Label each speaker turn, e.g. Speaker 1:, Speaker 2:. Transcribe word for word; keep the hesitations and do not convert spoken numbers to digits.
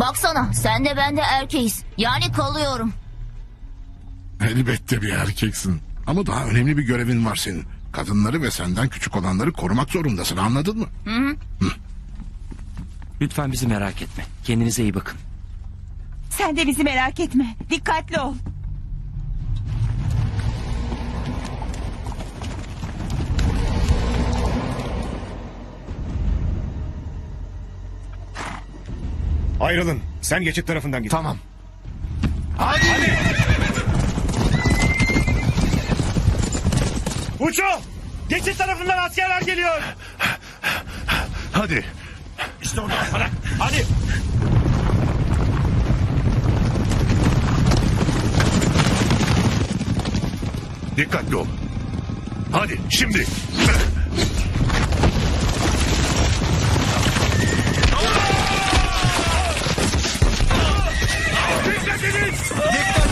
Speaker 1: Baksana, sen de ben de erkeğiz. Yani kalıyorum.
Speaker 2: Elbette bir erkeksin. Ama daha önemli bir görevin var senin. Kadınları ve senden küçük olanları korumak zorundasın, anladın mı?
Speaker 3: Lütfen bizi merak etme. Kendinize iyi bakın.
Speaker 4: Sen de bizi merak etme. Dikkatli ol.
Speaker 5: Ayrılın. Sen geçit tarafından git.
Speaker 2: Tamam.
Speaker 5: Uço! Geçit tarafından askerler geliyor.
Speaker 2: Hadi.
Speaker 5: İşte orada. Bırak. Hadi.
Speaker 2: Dikkatli ol. Hadi şimdi.